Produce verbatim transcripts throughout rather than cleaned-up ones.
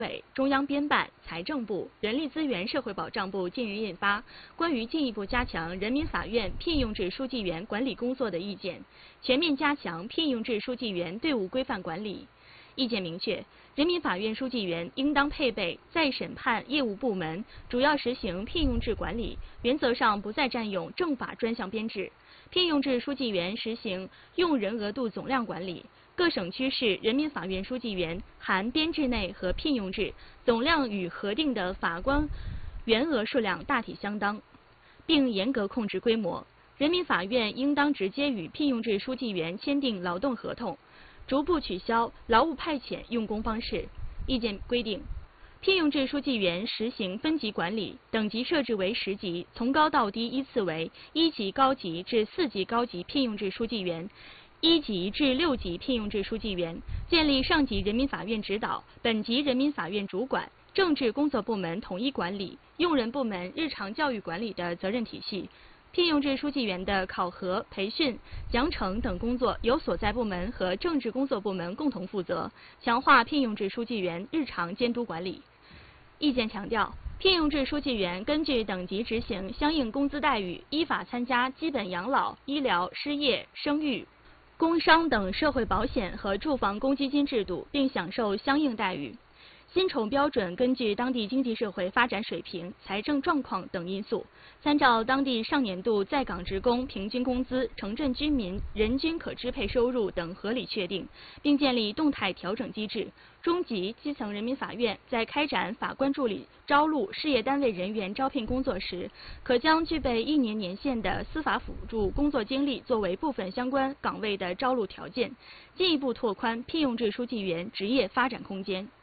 委、中央编办、财政部、人力资源社会保障部近日印发《关于进一步加强人民法院聘用制书记员管理工作的意见》，全面加强聘用制书记员队伍规范管理。意见明确，人民法院书记员应当配备再审判业务部门，主要实行聘用制管理，原则上不再占用政法专项编制。聘用制书记员实行用人额度总量管理。各省区市人民法院书记员含编制内和聘用制总量与核定的法官员额数量大体相当，并严格控制规模。人民法院应当直接与聘用制书记员签订劳动合同，逐步取消劳务派遣用工方式。意见规定，聘用制书记员实行分级管理，等级设置为十级，从高到低依次为一级高级至四级高级聘用制书记员。一级至六级聘用制书记员，建立上级人民法院指导、本级人民法院主管、政治工作部门统一管理、用人部门日常教育管理的责任体系。聘用制书记员的考核、培训、奖惩等工作由所在部门和政治工作部门共同负责，强化聘用制书记员日常监督管理。意见强调，聘用制书记员根据等级执行相应工资待遇，依法参加基本养老、医疗、失业、生育、工伤等社会保险和住房公积金制度，并享受相应待遇。薪酬标准根据当地经济社会发展水平、财政状况等因素，参照当地上年度在岗职工平均工资、城镇居民人均可支配收入等合理确定，并建立动态调整机制。中级、基层人民法院在开展法官助理招录事业单位人员招聘工作时，可将具备一年年限的司法辅助工作经历作为部分相关岗位的招录条件，进一步拓宽聘用制书记员职业发展空间。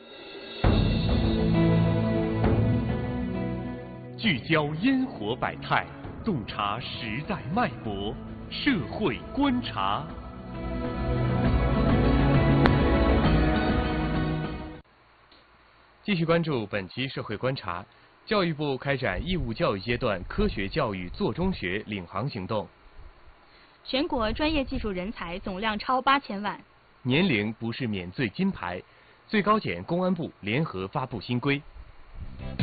聚焦烟火百态，洞察时代脉搏，社会观察。继续关注本期社会观察。教育部开展义务教育阶段科学教育做中学领航行动。 全国专业技术人才总量超八千万。 年龄不是免罪金牌。最高检、公安部联合发布新规。